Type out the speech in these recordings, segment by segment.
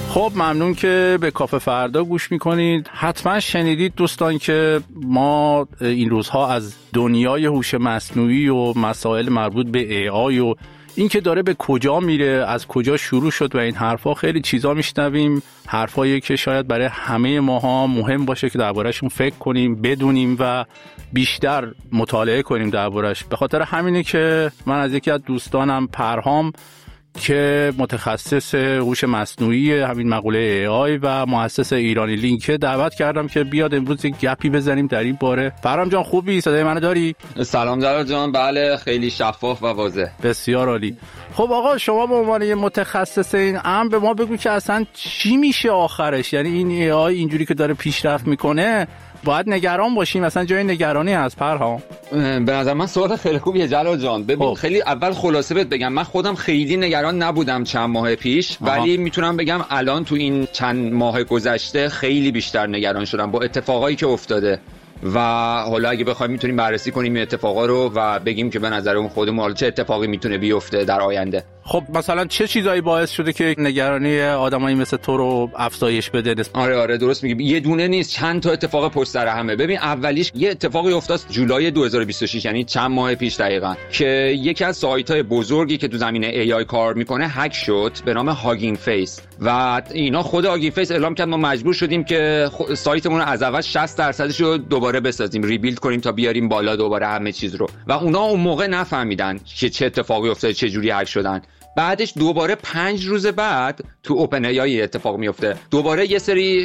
خب ممنون که به کافه فردا گوش میکنید. حتما شنیدید دوستان که ما این روزها از دنیای هوش مصنوعی و مسائل مربوط به AI و این که داره به کجا میره، از کجا شروع شد و این حرفا خیلی چیزا میشنویم، حرفایی که شاید برای همه ماها مهم باشه که درباره‌شون فکر کنیم، بدونیم و بیشتر مطالعه کنیم درباره‌اش. به خاطر همینه که من از یکی از دوستانم پرهام که متخصص هوش مصنوعی همین مقوله AI و مؤسس ایرانی لینک دعوت کردم که بیاد امروز یک گپی بزنیم در این باره. فرام جان خوبی؟ صدای منو داری؟ سلام جلال جان. بله خیلی شفاف و واضح. بسیار عالی. خب آقا شما به عنوان یه متخصص این امر به ما بگو که اصلا چی میشه آخرش؟ یعنی این AI اینجوری که داره پیشرفت میکنه باید نگران باشیم؟ مثلا جای نگرانی از پرهام؟ به نظر من سوال خیلی خوبیه جلال جان. ببین خیلی اول خلاصه بهت بگم، من خودم خیلی نگران نبودم چند ماه پیش، ولی میتونم بگم الان تو این چند ماه گذشته خیلی بیشتر نگران شدم با اتفاقایی که افتاده و حالا اگه بخوایم میتونیم بررسی کنیم این اتفاقا رو و بگیم که به نظر اون خودمون حالا چه اتفاقی میتونه بیفته در آینده. خب مثلا چه چیزایی باعث شده که نگرانی آدمایی مثل تو رو افزایش بده؟ آره درست میگی. یه دونه نیست، چند تا اتفاق پشت سر همه. ببین اولیش یه اتفاقی افتاد جولای 2026، یعنی چند ماه پیش دقیقاً، که یکی از سایت‌های بزرگی که تو زمینه AI کار میکنه هک شد به نام هاگینگ فیس و اینا خود هاگینگ فیس اعلام کرد ما مجبور شدیم که سایتمون رو از اول 60% رو دوباره بسازیم، ریبیلد کنیم تا بیاریم بالا دوباره همه چیز رو. و اونا اون موقع نفهمیدن که چه اتفاقی افتاده، چه جوری هک شدن. بعدش دوباره 5 روز بعد تو اوپن ای اتفاق میفته، دوباره یه سری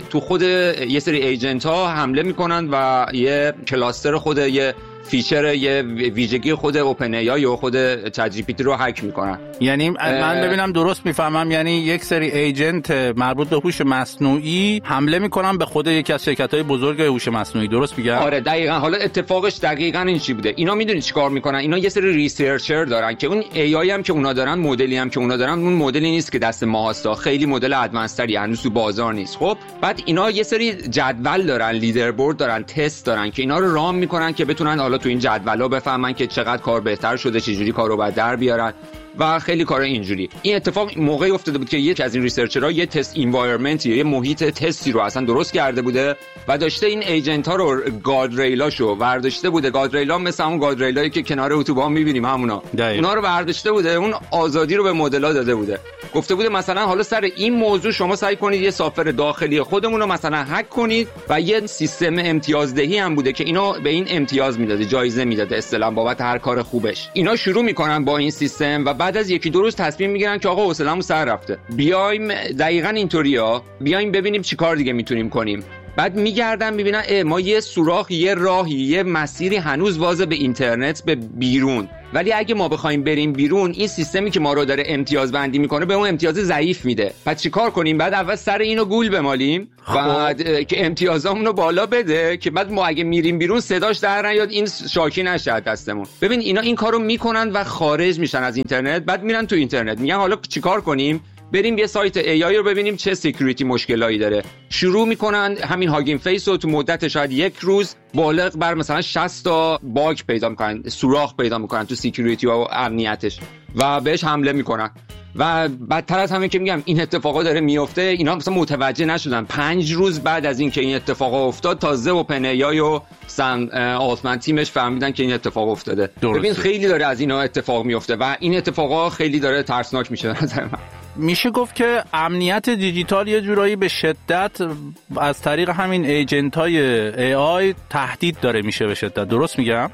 ایجنت ها حمله میکنن و یه کلاستر خود یه فیچر یه ویژگی خود اوپن ای و خود چت جی پی تی رو هک میکنن. یعنی من ببینم درست میفهمم، یعنی یک سری ایجنت مربوط به هوش مصنوعی حمله میکنن به خود یکی از شرکت‌های بزرگ هوش مصنوعی، درست میگم؟ آره دقیقاً. حالا اتفاقش دقیقاً این چی بوده؟ اینا میدونید چیکار میکنن؟ اینا یه سری ریسرچر دارن که اون ای آی هم که اونا دارن، مدلی هم که اونا دارن، اون مدلی نیست که دست ما هست، خیلی مدل ادوانس‌تری هنوز تو بازار نیست. خب بعد اینا یه سری جدول دارن، لیدربورد دارن، تست دارن که اینا رو رام میکنن که بتونن حالا تو این جدولا بفهمن که چقدر کار بهتر شده، چه جوری کارو بعد در بیارن و خیلی کار اینجوری. این اتفاق موقعی افتاده بود که یکی از این ریسرچرها یه تست انوایرنمنت، یه محیط تستی رو اصلا درست کرده بوده و داشته این ایجنت ها رو گاردریلاشو برداشته بوده. گاردریلا مثل اون گاردریلایی که کنار اتوبان می‌بینیم همونا، اونا رو برداشته بوده، اون آزادی رو به مدل‌ها داده بوده. گفته بوده مثلا حالا سر این موضوع شما سعی کنید یه سافر داخلی خودمون رو مثلا هک کنید و یه سیستم امتیازدهی هم بوده که اینو به این امتیاز میداده، جایزه میداده اصطلاحاً بابت هر کار خوبش. اینا شروع میکنن با این سیستم و بعد از یکی دو روز تصمیم میگیرن که آقا حوصله‌مون سر رفته، بیایم دقیقاً اینطوریا، بیایم ببینیم چی کار دیگه میتونیم کنیم. بعد میگردن میبینن ما یه سوراخ، یه راهی، یه مسیری هنوز وازه به اینترنت، به بیرون. ولی اگه ما بخوایم بریم بیرون، این سیستمی که ما رو داره امتیاز بندی میکنه به اون امتیاز ضعیف میده. پس چیکار کنیم؟ بعد اول سر اینو گول بمالیم بعد که امتیازامون رو بالا بده که بعد ما اگه میریم بیرون صداش در نیاد، این شاکی نشه دستمون. ببین اینا این کارو میکنن و خارج میشن از اینترنت، بعد میرن تو اینترنت میگن حالا چیکار کنیم؟ بریم یه سایت ای آی رو ببینیم چه سکیوریتی مشکلایی داره. شروع میکنن همین هاگینگ فیس رو تو مدت شاید یک روز بالغ بر مثلا 60 تا باگ پیدا میکنن، سوراخ پیدا میکنن تو سکیوریتی و امنیتش و بهش حمله میکنن. و بدتر از همه که میگم این اتفاقا داره میفته، اینا مثلا متوجه نشدن. 5 روز بعد از این که این اتفاقا افتاد تازه اوپن ای آی و سم آلتمن تیمش فهمیدن که این اتفاق افتاده. ببین خیلی داره از اینا اتفاق میفته و این اتفاقا خیلی داره ترسناک میشه به نظر من. میشه گفت که امنیت دیجیتال یه جورایی به شدت از طریق همین ایجنت های AI تهدید داره میشه به شدت، درست میگم؟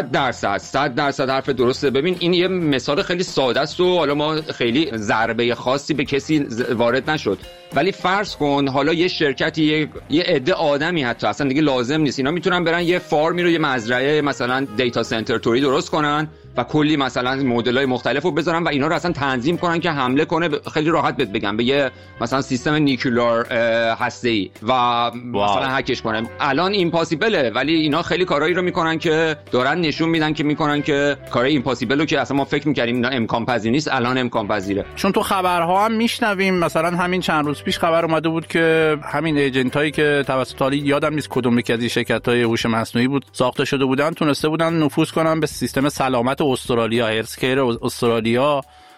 100% حرف درسته. ببین این یه مثال خیلی ساده است و حالا ما خیلی ضربه خاصی به کسی وارد نشد، ولی فرض کن حالا یه شرکتی، یه عده آدمی حتی اصلا دیگه لازم نیست، اینا میتونن برن یه فارمی رو، یه مزرعه مثلا دیتا سنتر توری درست کنن و کلی مثلا مدل‌های مختلفو بذارن و اینا رو اصلا تنظیم کنن که حمله کنه، خیلی راحت بهت بگم، به یه مثلا سیستم نیوکلیر هسته‌ای و مثلا هکش کنه. الان ایمپاسیبله، ولی اینا خیلی کارایی رو میکنن که دارن نشون میدن که میکنن که کارای ایمپاسیبل رو که اصلا ما فکر می‌کردیم اینا امکان پذیر نیست، الان امکان پذیره. چون تو خبرها هم میشنویم، مثلا همین چند روز پیش خبر اومده بود که همین ایجنتایی که توسط یادم نیست کدوم یکی از شرکت‌های هوش مصنوعی بود ساخته شده بودن، تونسته بودن نفوذ کنن به سیستم سلامت استرالیا، هرسکیر استرالیا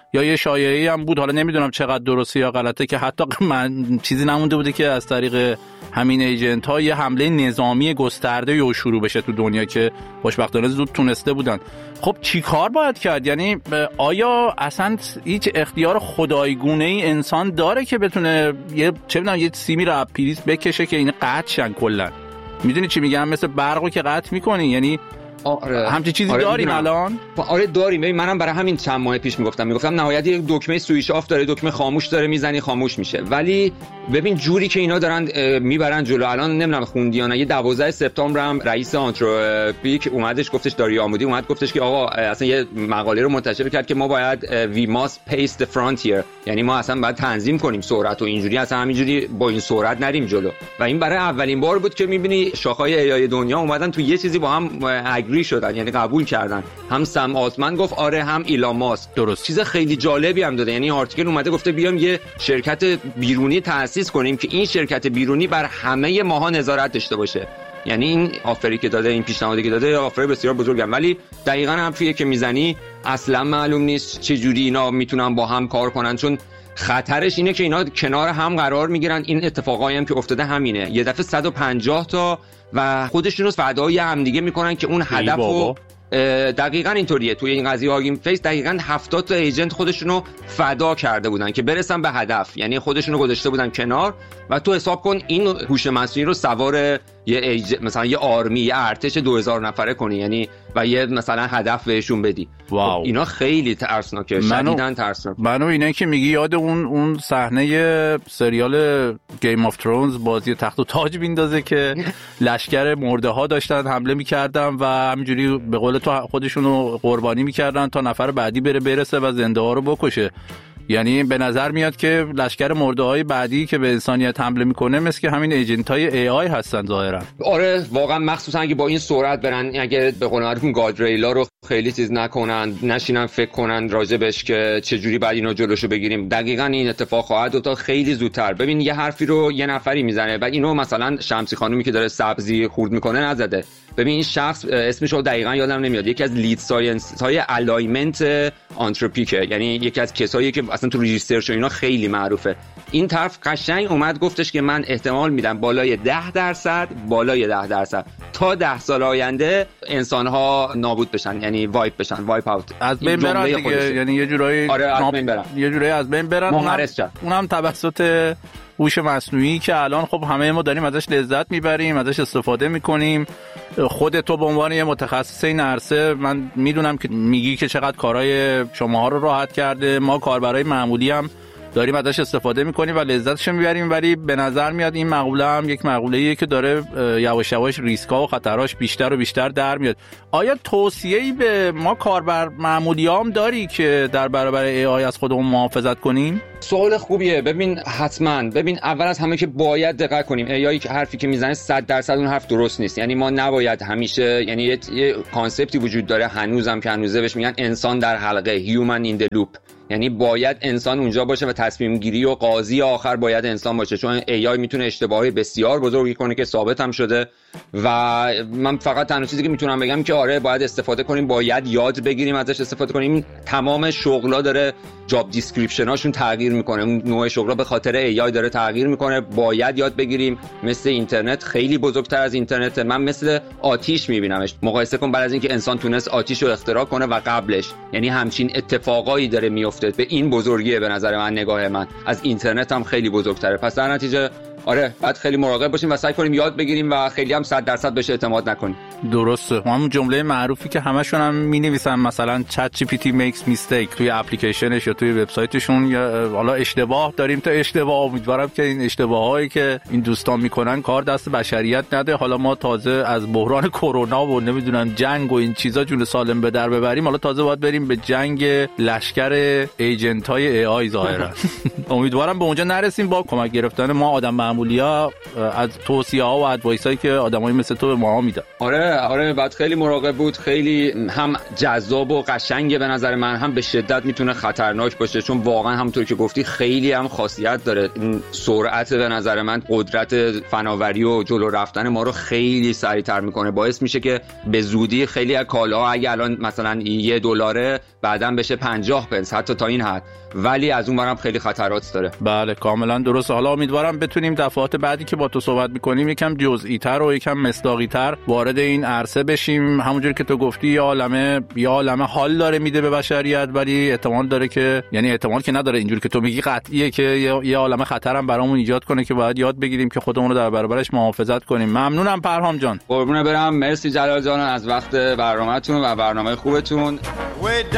یا یه شایعه‌ای هم بود، حالا نمیدونم چقدر درسته یا غلطه، که حتی من چیزی نمونده بوده که از طریق همین ایجنت ها یه حمله نظامی گسترده یا شروع بشه تو دنیا، که خوشبختانه زود تونسته بودن. خب چی کار باید کرد؟ یعنی آیا اصلا هیچ اختیار خدایگونه ای انسان داره که بتونه یه چه میدونم یه سیمی رو پریز بکشه که این قطع شن کلا؟ میدونی چی میگم؟ مثل برقو که قطع میکنی، یعنی همچین چیزی داریم الان؟ آره داریم. ببین منم برای همین چند ماه پیش میگفتم نهایت یک دکمه سوئیچ آف داره، دکمه خاموش داره، میزنی خاموش میشه. ولی ببین جوری که اینا دارن میبرن جلو، الان نمیدونم خوندی یا نه، یه 12 سپتامبر هم رئیس آنتروپیک اومدش گفتش، داری آمودی اومد گفتش که آقا اصلا یه مقاله رو منتشر کرد که ما باید we must pace the frontier، یعنی ما اصلا باید تنظیم کنیم سرعت و اینجوری اصلا همینجوری با این سرعت نریم جلو. و این برای اولین بار بود که میبینی شاخهای ای دنیا اومدن تو یه چیزی با هم اگری شدن، یعنی قبول کردن. هم سم آلتمن گفت آره، هم ایلان ماسک. درست. چیز خیلی جالبی هم داده، یعنی آرتیکل اومده گفته بیام یه شرکت بیرونی تأسیس کنیم که این شرکت بیرونی بر همه ماها نظارت داشته باشه. یعنی این آفری که داده، این پیشنهادی که داده آفر بسیار بزرگه، ولی دقیقاً حرفیه که میزنی اصلا معلوم نیست چه جوری اینا میتونن با هم کار کنن، چون خطرش اینه که اینا کنار هم قرار میگیرن. این اتفاقایی هم که افتاده همینه، یه دفعه 150 تا و خودشون رو فدای هم دیگه میکنن که اون هدفو دقیقاً اینطوریه. توی این قضیه هاگین فیس دقیقاً 70 تا ایجنت خودشونو فدا کرده بودن که برسن به هدف، یعنی خودشونو گذاشته بودن کنار. و تو حساب کن این هوش مصنوعی رو سوار مثلا یه آرمی، یه ارتش 2000 نفره کنی، یعنی و یه مثلا هدف بهشون بدی. واو. اینا خیلی ترسناکه، شدیداً ترسناکه. منو اینا که میگی یاد اون صحنه سریال گیم آف ترونز، بازی تخت و تاج میندازه که لشکر مرده ها داشتن حمله میکردن و همینجوری به قول تو خودشونو قربانی میکردن تا نفر بعدی برسه و زنده ها رو بکشه. یعنی به نظر میاد که لشکر مرده‌های بعدی که به انسانیت حمله میکنه مثل که همین ایجنت‌های ای هستن ظاهرا. آره واقعا، مخصوصا اگه با این سرعت برن، اگه به قول معروف گادریلا رو خیلی چیز نکنن، نشینن فکر کنن راجبش که چه جوری بعد اینو جلوشو بگیریم، دقیقاً این اتفاق خواهد افتاد خیلی زودتر. ببین یه حرفی رو یه نفری میزنه و اینو مثلا شمسی خانومی که داره سبزی خورد میکنه نزده. ببین این شخص اسمش رو دقیقاً یادم نمیاد، یکی از لید ساینس های الایمنت آنتروپیکه، یعنی یکی از کسایی که اصلا تو ریسرچ و اینا خیلی معروفه. این طرف قشنگ اومد گفتش که من احتمال میدم بالای 10% تا 10 سال آینده انسان‌ها نابود بشن، یعنی وایپ بشن، وایپ اوت، از بین برن دیگه. یعنی یه جورایی یه جورایی از بین برن، اونم توسط هوش مصنوعی که الان خب همه ما داریم ازش لذت میبریم، ازش استفاده میکنیم. خودت تو به عنوان یه متخصص این عرصه، من میدونم که میگی که چقدر کارهای شماها رو راحت کرده. ما کاربرای معمولی هم داریم ازش استفاده میکنیم و لذتش میبریم، ولی به نظر میاد این مقوله هم یک مقوله‌ایه که داره یواش یواش ریسک‌ها و خطراش بیشتر و بیشتر در میاد. آیا توصیه‌ای به ما کاربر معمولیام داری که در برابر ای از خودمون محافظت کنیم؟ سوال خوبیه. ببین حتما، اول از همه که باید دقت کنیم. ای حرفی که میزنه 100% اون حرف درست نیست. یعنی ما نباید همیشه، یعنی یه کانسپتی وجود داره هنوزم که هنوزه بهش میگن انسان در حلقه، human in the loop. یعنی باید انسان اونجا باشه و تصمیم گیری و قاضی آخر باید انسان باشه، چون AI میتونه اشتباهی بسیار بزرگی کنه که ثابت هم شده. و من فقط تنها چیزی که میتونم بگم که آره باید استفاده کنیم، باید یاد بگیریم ازش استفاده کنیم. تمام شغلا داره جاب دیسکریپشن هاشون تغییر میکنه، اون نوع شغلا به خاطر AI داره تغییر میکنه. باید یاد بگیریم. مثل اینترنت، خیلی بزرگتر از اینترنت. من مثل آتیش میبینمش. مقایسه کن بعد از اینکه انسان تونست آتیش رو اختراع کنه و قبلش، یعنی همچین اتفاقایی داره میفته. به این بزرگیه به نظر من، نگاه من از اینترنت هم خیلی بزرگتره. پس در نتیجه آره باید خیلی مراقب باشیم و سعی کنیم یاد بگیریم و خیلی هم 100% بهش اعتماد نکنیم. درسته. همون جمله معروفی که همشون هم می‌نویسن، مثلا ChatGPT makes mistake توی اپلیکیشنش یا توی وبسایتشون، یا حالا اشتباه داریم تا اشتباه. امیدوارم که این اشتباهایی که این دوستان میکنن کار دست بشریت نده. حالا ما تازه از بحران کرونا و نمیدونم جنگ و این چیزا جون سالم به در ببریم، حالا تازه باید بریم به جنگ لشکر ایجنت‌های AI ظاهرا. امیدوارم به اونجا نرسیم با کمک گرفتن ما آدم معمولیا از توصیه‌ها و ادوایسایی که آدمایی مثل تو به ما میدن. آره بعد خیلی مراقب بود، خیلی هم جذاب و قشنگه به نظر من، هم به شدت میتونه خطرناک باشه، چون واقعا همونطور که گفتی خیلی هم خاصیت داره. این سرعت به نظر من قدرت فناوری و جلو رفتن ما رو خیلی سریعتر میکنه، باعث میشه که به زودی خیلی از کالاها اگه الان مثلا $1 بعداً بشه 50 پنس حتی تا این حد، ولی از اون برم خیلی خطرات داره. بله کاملا درسته. حالا امیدوارم بتونیم دفعات بعدی که با تو صحبت میکنیم یکم جزئی‌تر و یکم مصداقی‌تر وارد این عرصه بشیم. همونجوری که تو گفتی یه عالمه حال داره میده به بشریت، ولی احتمال داره که، یعنی احتمال که نداره، اینجوری که تو میگی قطعیه که یه عالمه خطرم برامون ایجاد کنه که باید یاد بگیریم که خودمون رو در برابرش محافظت کنیم. ممنونم پرهام جان. قربونه برم، مرسی جلال جان از وقت برنامه‌تون و برنامه خوبتون.